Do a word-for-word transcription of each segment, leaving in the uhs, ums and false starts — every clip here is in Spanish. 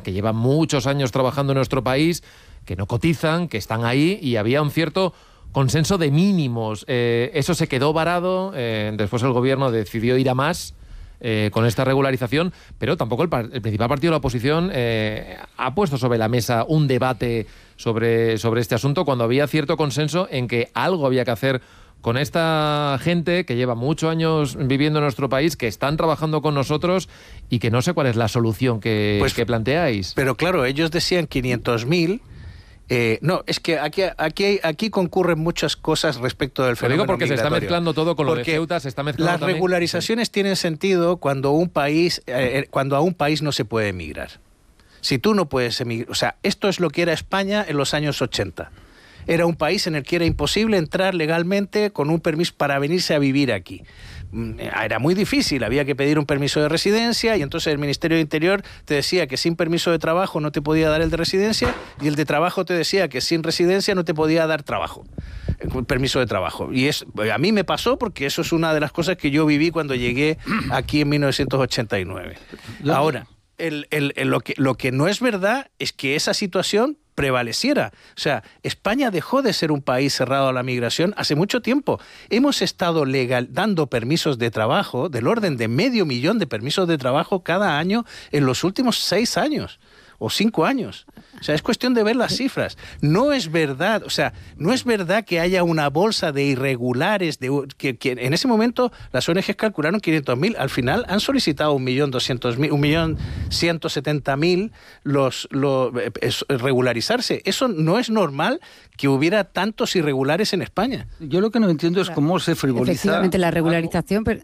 que llevan muchos años trabajando en nuestro país, que no cotizan, que están ahí, y había un cierto consenso de mínimos. Eh, eso se quedó varado, eh, después el gobierno decidió ir a más eh, con esta regularización, pero tampoco el, par- el principal partido de la oposición eh, ha puesto sobre la mesa un debate sobre, sobre este asunto, cuando había cierto consenso en que algo había que hacer con esta gente que lleva muchos años viviendo en nuestro país, que están trabajando con nosotros y que no sé cuál es la solución que, pues, que planteáis. Pero claro, ellos decían quinientos mil. Eh, no, es que aquí, aquí, aquí concurren muchas cosas respecto del fenómeno Lo digo porque migratorio. Se está mezclando todo con porque lo de Ceuta, se está mezclando las también. regularizaciones Sí. tienen sentido cuando un país, eh, cuando a un país no se puede emigrar. Si tú no puedes emigrar, o sea, esto es lo que era España en los años ochenta. Era un país en el que era imposible entrar legalmente con un permiso para venirse a vivir aquí. Era muy difícil, había que pedir un permiso de residencia y entonces el Ministerio de Interior te decía que sin permiso de trabajo no te podía dar el de residencia y el de trabajo te decía que sin residencia no te podía dar trabajo, permiso de trabajo. Y es, a mí me pasó porque eso es una de las cosas que yo viví cuando llegué aquí en mil novecientos ochenta y nueve. Ahora, el, el, el, lo, que, lo que no es verdad es que esa situación prevaleciera. O sea, España dejó de ser un país cerrado a la migración hace mucho tiempo. Hemos estado legal, dando permisos de trabajo del orden de medio millón de permisos de trabajo cada año en los últimos seis años o cinco años. O sea, es cuestión de ver las cifras. No es verdad, o sea, no es verdad que haya una bolsa de irregulares, de, que, que en ese momento las O N Ges calcularon quinientos mil, al final han solicitado un millón doscientos mil, un millón ciento setenta mil los, los es, regularizarse. Eso no es normal que hubiera tantos irregulares en España. Yo lo que no entiendo es cómo se frivoliza. Efectivamente, la regularización... Pero...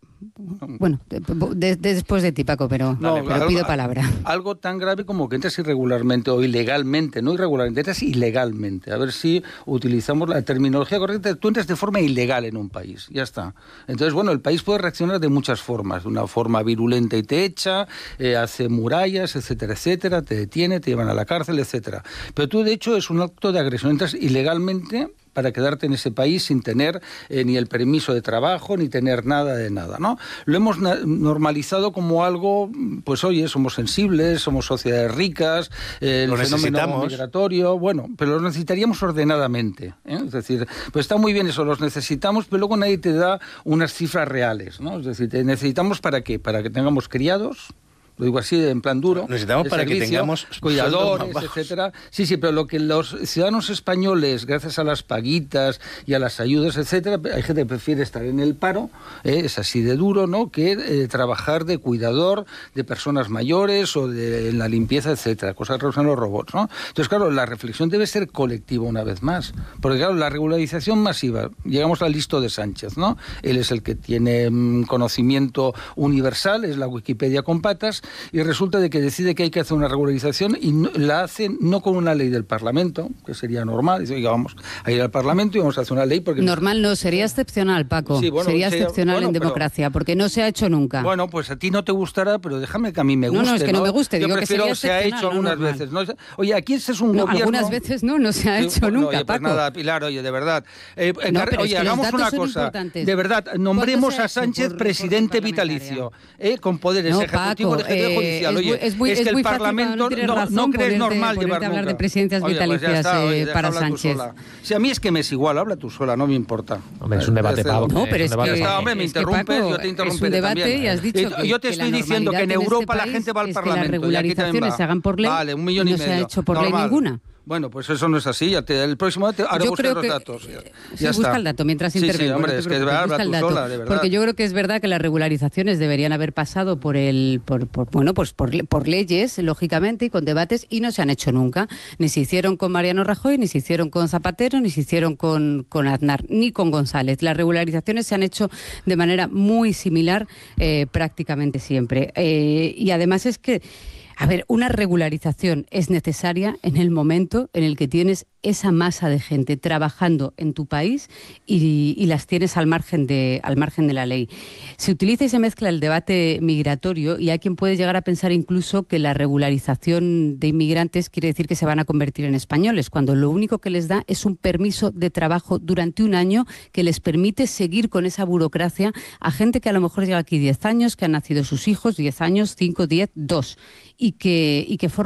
Bueno, de, de, de después de ti, Paco, pero, no, pero algo, pido palabra. Algo tan grave como que entras irregularmente o ilegalmente, no irregularmente, entras ilegalmente. A ver si utilizamos la terminología correcta. Tú entras de forma ilegal en un país, ya está. Entonces, bueno, el país puede reaccionar de muchas formas. De una forma virulenta y te echa, eh, hace murallas, etcétera, etcétera, te detiene, te llevan a la cárcel, etcétera. Pero tú, de hecho, es un acto de agresión. Entras ilegalmente para quedarte en ese país sin tener eh, ni el permiso de trabajo, ni tener nada de nada, ¿no? Lo hemos na- normalizado como algo, pues oye, somos sensibles, somos sociedades ricas, eh, el lo fenómeno migratorio, bueno, pero lo necesitaríamos ordenadamente, ¿eh? Es decir, pues está muy bien eso, los necesitamos, pero luego nadie te da unas cifras reales, ¿no? Es decir, te necesitamos ¿para qué? Para que tengamos criados, lo digo así en plan duro, necesitamos para servicio, que tengamos cuidadores, etcétera. Sí, sí, pero lo que los ciudadanos españoles, gracias a las paguitas y a las ayudas, etcétera, hay gente que prefiere estar en el paro, eh, es así de duro, ¿no?, que eh, trabajar de cuidador de personas mayores o de en la limpieza, etcétera, cosas que usan los robots, ¿no? Entonces, claro, la reflexión debe ser colectiva una vez más, porque claro, la regularización masiva, llegamos al listo de Sánchez, ¿no? Él es el que tiene mm, conocimiento universal, es la Wikipedia con patas, y resulta de que decide que hay que hacer una regularización y no, la hace no con una ley del Parlamento, que sería normal, dice, oiga, vamos a ir al Parlamento y vamos a hacer una ley porque... Normal no, sería excepcional, Paco, sí, bueno, sería excepcional bueno, en democracia, pero, porque no se ha hecho nunca. Bueno, pues a ti no te gustará, pero déjame que a mí me guste, No, no, es que no, ¿no? me guste, Yo digo prefiero que que se ha hecho algunas no veces, ¿no? Oye, aquí ese es un no, gobierno... Algunas veces no, no se ha hecho sí, nunca, oye, pues Paco. nada, Pilar, oye, de verdad. Eh, no, Car- oye, es que hagamos una cosa, importantes. de verdad, nombremos a Sánchez por, presidente por vitalicio, eh, con poderes no, ejecutivos, Paco, legislativo, eh, judicial. Es Oye, muy, es muy, es que es el muy Parlamento fácil, no, razón, no crees ponerte, normal ponerte llevar a hablar nunca. de presidencias Oye, pues vitalicias está, oye, eh, para Sánchez. Si a mí es que me es igual, habla tú sola, no me importa. Hombre, es un debate, Pablo. No, pero es, es que... Está, hombre, me es que, interrumpes, Paco, yo te interrumpiré es un debate también. y has dicho y, que, yo te que estoy la diciendo que en Europa este la gente va al es Parlamento. Que las regularizaciones se hagan por ley, vale, un millón y, y no medio. se ha hecho por Normal. ley ninguna. Bueno, pues eso no es así. Ya te, el próximo te, ahora yo busca creo los que, datos. Ya, sí, ya busca está. el dato mientras sí, intervengo. Sí, hombre, no es que preocupes, habla tú dato, sola, de verdad. Porque yo creo que es verdad que las regularizaciones deberían haber pasado por el, por, por bueno, pues por, por leyes, lógicamente, y con debates, y no se han hecho nunca. Ni se hicieron con Mariano Rajoy, ni se hicieron con Zapatero, ni se hicieron con, con Aznar, ni con González. Las regularizaciones se han hecho de manera muy similar eh, prácticamente siempre. Eh, y además es que A ver, una regularización es necesaria en el momento en el que tienes esa masa de gente trabajando en tu país y, y las tienes al margen de, al margen de la ley. Se utiliza y se mezcla el debate migratorio y hay quien puede llegar a pensar incluso que la regularización de inmigrantes quiere decir que se van a convertir en españoles, cuando lo único que les da es un permiso de trabajo durante un año que les permite seguir con esa burocracia a gente que a lo mejor llega aquí diez años, que han nacido sus hijos, diez años, cinco, diez, dos, y que, y que forma